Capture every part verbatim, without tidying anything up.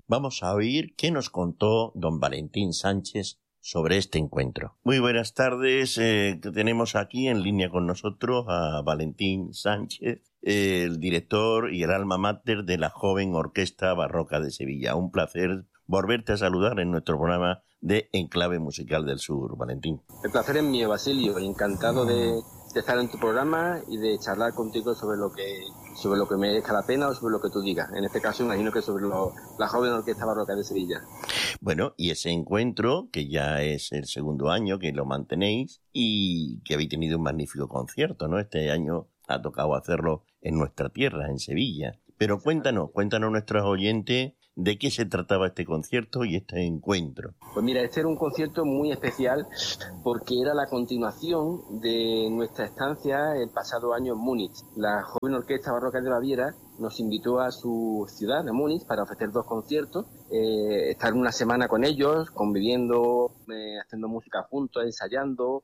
Vamos a oír qué nos contó don Valentín Sánchez sobre este encuentro. Muy buenas tardes, eh, tenemos aquí en línea con nosotros a Valentín Sánchez, eh, el director y el alma mater de la joven Orquesta Barroca de Sevilla. Un placer volverte a saludar en nuestro programa de Enclave Musical del Sur, Valentín. El placer es mío, Basilio, encantado de, de estar en tu programa y de charlar contigo sobre lo que sobre lo que merezca la pena o sobre lo que tú digas. En este caso, imagino que sobre lo, la joven Orquesta Barroca de Sevilla. Bueno, y ese encuentro, que ya es el segundo año que lo mantenéis y que habéis tenido un magnífico concierto, ¿no? Este año ha tocado hacerlo en nuestra tierra, en Sevilla. Pero cuéntanos, cuéntanos a nuestros oyentes de qué se trataba este concierto y este encuentro. Pues mira, este era un concierto muy especial porque era la continuación de nuestra estancia el pasado año en Múnich. La joven Orquesta Barroca de Baviera nos invitó a su ciudad, a Múnich, para ofrecer dos conciertos, eh, estar una semana con ellos, conviviendo, eh, haciendo música juntos, ensayando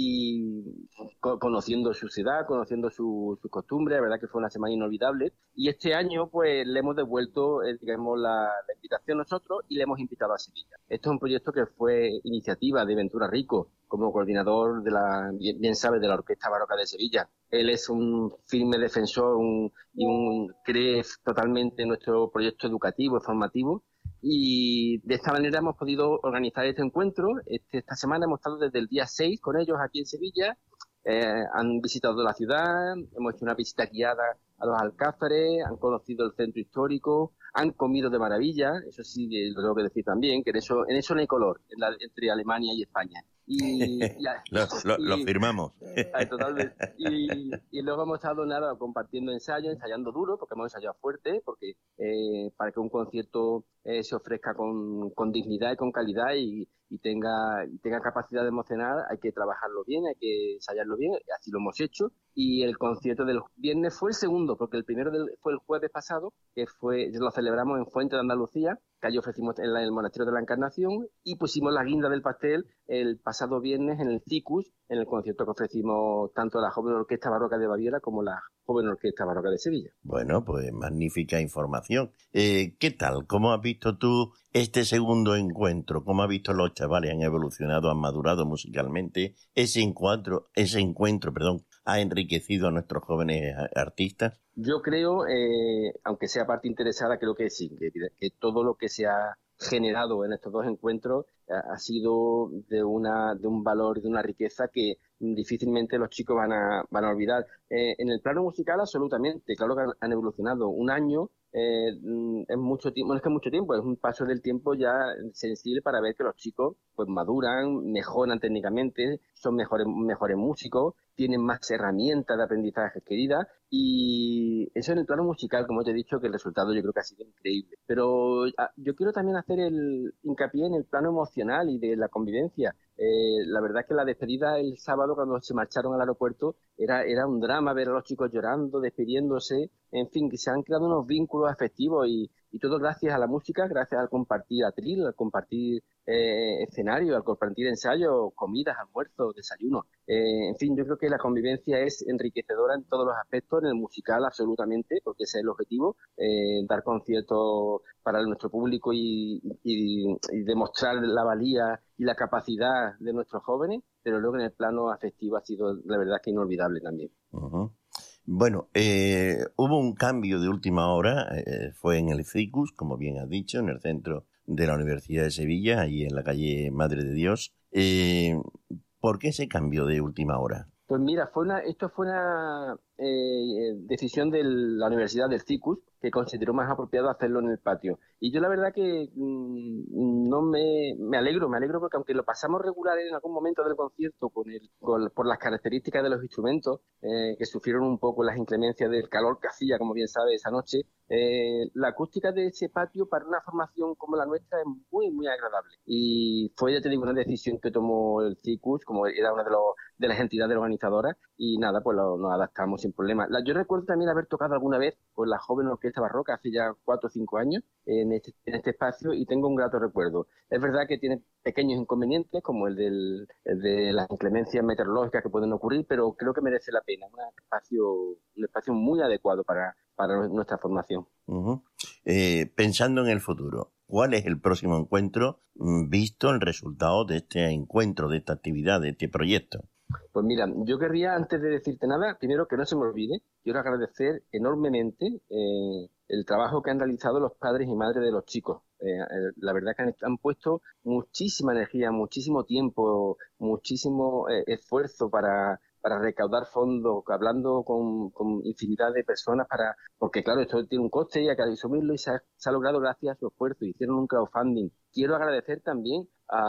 y co- conociendo su ciudad, conociendo sus su costumbres. La verdad que fue una semana inolvidable. Y este año, pues, le hemos devuelto, eh, digamos, la, la invitación nosotros y le hemos invitado a Sevilla. Esto es un proyecto que fue iniciativa de Ventura Rico, como coordinador de la, bien, bien sabes, de la Orquesta Barroca de Sevilla. Él es un firme defensor un, y un, cree totalmente en nuestro proyecto educativo y formativo. Y de esta manera hemos podido organizar este encuentro. Este, esta semana hemos estado desde el día seis con ellos aquí en Sevilla. Eh, han visitado la ciudad, hemos hecho una visita guiada a los alcázares, han conocido el centro histórico, han comido de maravilla. Eso sí, eh, lo tengo que decir también, que en eso, en eso no hay color en la, entre Alemania y España. Y, y, lo, lo, y, lo firmamos. Totalmente. Y, y luego hemos estado nada compartiendo ensayos, ensayando duro, porque hemos ensayado fuerte, porque eh, para que un concierto eh, se ofrezca con, con dignidad y con calidad y, y tenga y tenga capacidad de emocionar, hay que trabajarlo bien, hay que ensayarlo bien, y así lo hemos hecho. Y el concierto del viernes fue el segundo, porque el primero del, fue el jueves pasado, que fue lo celebramos en Fuente de Andalucía, que allí ofrecimos en, la, en el Monasterio de la Encarnación, y pusimos la guinda del pastel el pasado viernes en el Cicus, en el concierto que ofrecimos tanto a la joven Orquesta Barroca de Baviera como la joven Orquesta Barroca de Sevilla. Bueno, pues magnífica información. Eh, ¿Qué tal? ¿Cómo has visto tú este segundo encuentro? ¿Cómo has visto los chavales han evolucionado, han madurado musicalmente? Ese encuentro, ese encuentro, perdón, ha enriquecido a nuestros jóvenes artistas. Yo creo, eh, aunque sea parte interesada, creo que sí, que, que todo lo que se ha generado en estos dos encuentros eh, ha sido de una de un valor, de una riqueza que difícilmente los chicos van a van a olvidar. Eh, en el plano musical, absolutamente, claro que han, han evolucionado. Un año eh, es mucho tiempo, no es que es mucho tiempo, es un paso del tiempo ya sensible para ver que los chicos pues maduran, mejoran técnicamente, son mejores mejores músicos, tienen más herramientas de aprendizaje adquiridas, y eso en el plano musical, como te he dicho, que el resultado yo creo que ha sido increíble. Pero ah, yo quiero también hacer el hincapié en el plano emocional y de la convivencia. Eh, la verdad es que la despedida el sábado, cuando se marcharon al aeropuerto, era, era un drama ver a los chicos llorando, despidiéndose, en fin, que se han creado unos vínculos afectivos y, y todo gracias a la música, gracias al compartir atril, al compartir eh, escenario, al compartir ensayos, comidas, almuerzos, desayunos. Eh, en fin, yo creo que la convivencia es enriquecedora en todos los aspectos, en el musical absolutamente, porque ese es el objetivo, eh, dar conciertos para nuestro público y, y, y demostrar la valía y la capacidad de nuestros jóvenes, pero luego en el plano afectivo ha sido, la verdad, que inolvidable también. Uh-huh. Bueno, eh, hubo un cambio de última hora, eh, fue en el Cicus, como bien has dicho, en el centro de la Universidad de Sevilla, ahí en la calle Madre de Dios. Eh, ¿Por qué ese cambio de última hora? Pues mira, fue una, esto fue una eh, decisión de la Universidad del Cicus, que consideró más apropiado hacerlo en el patio. Y yo la verdad que mmm, no me, me alegro, me alegro porque aunque lo pasamos regular en algún momento del concierto con el, con, por las características de los instrumentos, eh, que sufrieron un poco las inclemencias del calor que hacía, como bien sabe, esa noche, eh, la acústica de ese patio para una formación como la nuestra es muy, muy agradable. Y fue, ya te digo, una decisión que tomó el Cicus, como era una de, los, de las entidades organizadoras, y nada, pues lo, nos adaptamos sin problema. La, yo recuerdo también haber tocado alguna vez con la joven Orquesta Barroca hace ya cuatro o cinco años en este, en este espacio y tengo un grato recuerdo. Es verdad que tiene pequeños inconvenientes como el, del, el de las inclemencias meteorológicas que pueden ocurrir, pero creo que merece la pena. Un espacio, un espacio muy adecuado para, para nuestra formación. Uh-huh. Eh, pensando en el futuro, ¿cuál es el próximo encuentro visto el resultado de este encuentro, de esta actividad, de este proyecto? Pues mira, yo querría, antes de decirte nada, primero que no se me olvide, quiero agradecer enormemente eh, el trabajo que han realizado los padres y madres de los chicos. Eh, eh, la verdad que han, han puesto muchísima energía, muchísimo tiempo, muchísimo eh, esfuerzo para, para recaudar fondos, hablando con, con infinidad de personas, para porque claro, esto tiene un coste y hay que asumirlo y se ha, se ha logrado gracias a su esfuerzo. Hicieron un crowdfunding. Quiero agradecer también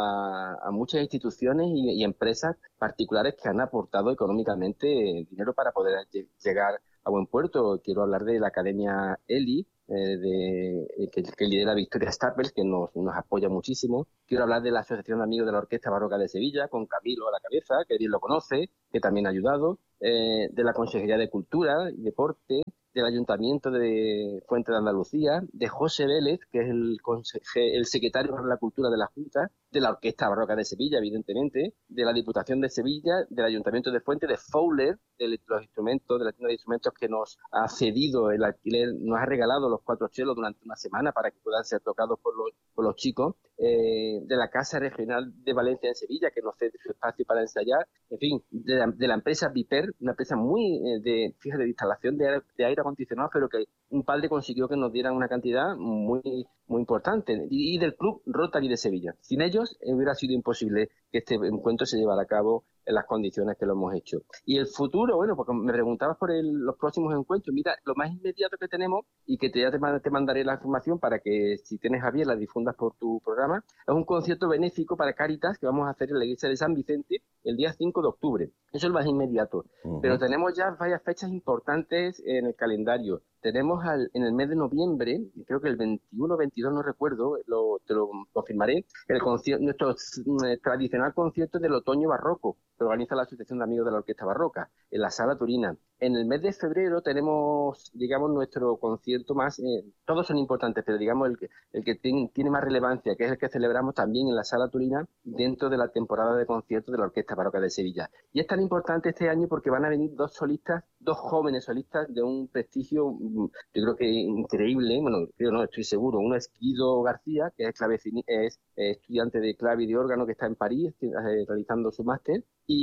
A, a muchas instituciones y, y empresas particulares que han aportado económicamente dinero para poder llegar a buen puerto. Quiero hablar de la Academia Eli, eh, de, que, que lidera Victoria Staples, que nos, nos apoya muchísimo. Quiero hablar de la Asociación de Amigos de la Orquesta Barroca de Sevilla, con Camilo a la cabeza, que bien lo conoce, que también ha ayudado, eh, de la Consejería de Cultura y Deporte, del Ayuntamiento de Fuente de Andalucía, de José Vélez, que es el, conseje, el secretario de la Cultura de la Junta, de la Orquesta Barroca de Sevilla, evidentemente, de la Diputación de Sevilla, del Ayuntamiento de Fuente, de Fowler, de los instrumentos, de la tienda de instrumentos que nos ha cedido el alquiler, nos ha regalado los cuatro chelos durante una semana para que puedan ser tocados por los, por los chicos, eh, de la Casa Regional de Valencia en Sevilla, que nos cede su espacio para ensayar, en fin, de la, de la empresa Viper, una empresa muy eh, de, fíjate, de instalación de aire, de aire acondicionado, pero que un padre consiguió que nos dieran una cantidad muy muy importante, y, y del Club Rotary de Sevilla. Sin ellos hubiera sido imposible que este encuentro se llevara a cabo en las condiciones que lo hemos hecho. Y el futuro, bueno, porque me preguntabas por el, los próximos encuentros. Mira, lo más inmediato que tenemos, y que te, ya te, te mandaré la información para que, si tienes a bien, la difundas por tu programa, es un concierto benéfico para Cáritas que vamos a hacer en la iglesia de San Vicente el día cinco de octubre. Eso es lo más inmediato. Uh-huh. Pero tenemos ya varias fechas importantes en el calendario. Tenemos al, en el mes de noviembre, creo que el veintiuno o veintidós, no recuerdo, lo, te lo confirmaré, el concierto, nuestro eh, tradicional concierto del otoño barroco, que organiza la Asociación de Amigos de la Orquesta Barroca, en la Sala Turina. En el mes de febrero tenemos, digamos, nuestro concierto más, eh, todos son importantes, pero digamos el que, el que tiene, tiene más relevancia, que es el que celebramos también en la Sala Turina, dentro de la temporada de conciertos de la Orquesta Barroca de Sevilla. Y es tan importante este año porque van a venir dos solistas, dos jóvenes solistas de un prestigio, yo creo que increíble, bueno, creo no, estoy seguro. Uno es Guido García, que es, clavecini, es eh, estudiante de clave y de órgano, que está en París eh, realizando su máster,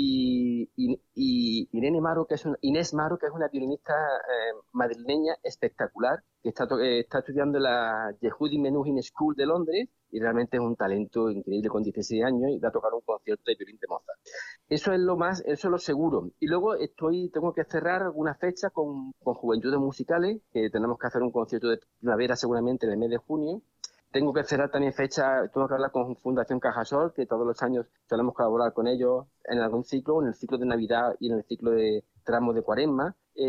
y, y, y Irene Maro, que es una, Inés Maro, que es una violinista eh, madrileña espectacular, que está, eh, está estudiando en la Yehudi Menuhin School de Londres, y realmente es un talento increíble con dieciséis años, y va a tocar un concierto de violín de Mozart. Eso es lo más, eso es lo seguro. Y luego estoy, tengo que cerrar alguna fecha con, con Juventudes Musicales, que tenemos que hacer un concierto de primavera seguramente en el mes de junio. Tengo que cerrar también fecha, tengo que hablar con Fundación Cajasol, que todos los años solemos colaborar con ellos en algún ciclo, en el ciclo de Navidad y en el ciclo de tramos de Cuaresma.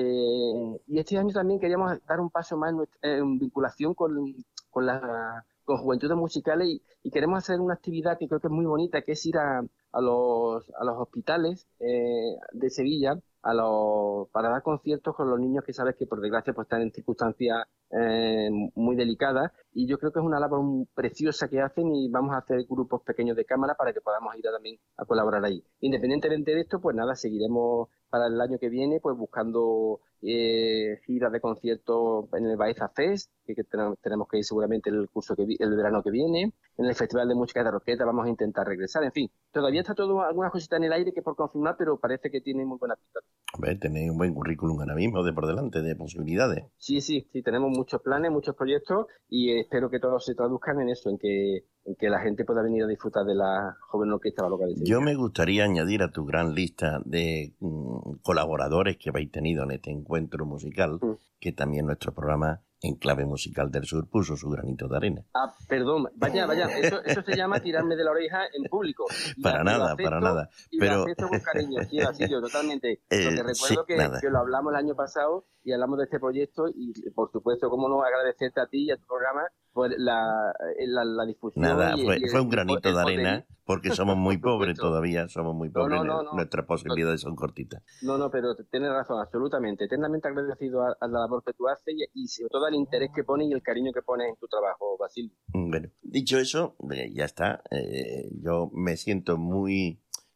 Eh, y este año también queríamos dar un paso más en, nuestra, en vinculación con, con la... con Juventudes Musicales, y, y queremos hacer una actividad que creo que es muy bonita, que es ir a, a, los, a los hospitales eh, de Sevilla a los, para dar conciertos con los niños que sabes que por desgracia pues están en circunstancias eh, muy delicadas, y yo creo que es una labor preciosa que hacen, y vamos a hacer grupos pequeños de cámara para que podamos ir a, también a colaborar ahí. Independientemente de esto, pues nada, seguiremos para el año que viene pues buscando eh, giras de conciertos en el Baeza Fest, que, que tenemos, tenemos que ir seguramente el curso que el verano que viene, en el Festival de Música de Roqueta vamos a intentar regresar, en fin, todavía está todo algunas cositas en el aire que por confirmar, pero parece que tiene muy buena pinta. A ver, tenéis un buen currículum ahora mismo de por delante, de posibilidades. Sí, sí, sí, tenemos muchos planes, muchos proyectos, y espero que todos se traduzcan en eso, en que, en que la gente pueda venir a disfrutar de la joven orquesta barroca de Sevilla. Yo me gustaría añadir a tu gran lista de mm, colaboradores que habéis tenido en este encuentro musical, mm. que también nuestro programa Enclave Musical del Sur puso su granito de arena. Ah, perdón, vaya, vaya, eso, eso se llama tirarme de la oreja en público. Y para la, nada, acepto, para nada. Y pero... lo acepto con cariño, sí, así yo, totalmente. Eh, Porque recuerdo sí, que, que lo hablamos el año pasado y hablamos de este proyecto, y por supuesto, cómo no agradecerte a ti y a tu programa por la, la, la difusión. Nada, y, fue, y fue un granito de arena, porque somos muy pobres todavía, somos muy pobres, no, no, no, no. nuestras posibilidades son cortitas. No, no, pero tienes razón, absolutamente. Eternamente agradecido a, a la labor que tú haces, y, y sobre todo al interés que pones y el cariño que pones en tu trabajo, Basilio. Bueno, dicho eso, ya está. Eh, yo me siento muy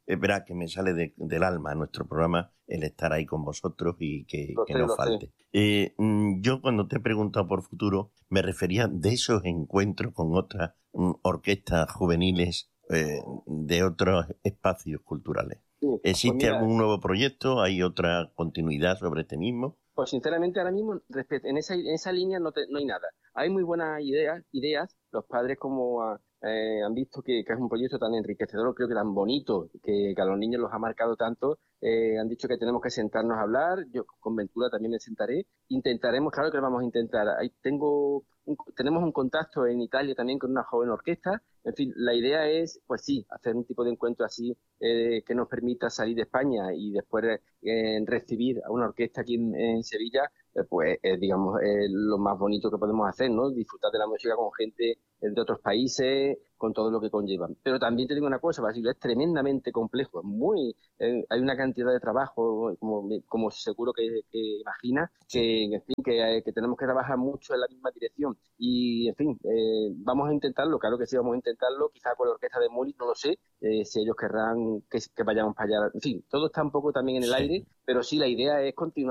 es verdad que me sale de, del alma nuestro programa el estar ahí con vosotros y que, que no falte. Eh, yo cuando te he preguntado por futuro me refería de esos encuentros con otras mm, orquestas juveniles eh, de otros espacios culturales. Sí, ¿Existe pues mira, algún nuevo proyecto? ¿Hay otra continuidad sobre este mismo? Pues sinceramente ahora mismo en esa, en esa línea no, te, no hay nada. Hay muy buenas ideas, ideas. Los padres como ah, eh, han visto que, que es un proyecto tan enriquecedor, creo que tan bonito, que, que a los niños los ha marcado tanto, eh, han dicho que tenemos que sentarnos a hablar. Yo con Ventura también me sentaré. Intentaremos, claro que lo vamos a intentar. Ahí tengo un, tenemos un contacto en Italia también con una joven orquesta. En fin, la idea es, pues sí, hacer un tipo de encuentro así eh, que nos permita salir de España y después eh, recibir a una orquesta aquí en, en Sevilla, eh, pues eh, digamos, eh, lo más bonito que podemos hacer, ¿no? Disfrutar de la música con gente de otros países, con todo lo que conllevan. Pero también te digo una cosa, Basilio, es tremendamente complejo, es muy, eh, hay una cantidad de trabajo, como, como seguro que, que imaginas, que, en fin, que, que tenemos que trabajar mucho en la misma dirección. Y, en fin, eh, vamos a intentarlo, claro que sí, vamos a intentarlo, quizá con la orquesta de Múnich, no lo sé, eh, si ellos querrán que, que vayamos para allá. En fin, todo está un poco también en el Sí. aire, pero sí, la idea es continuar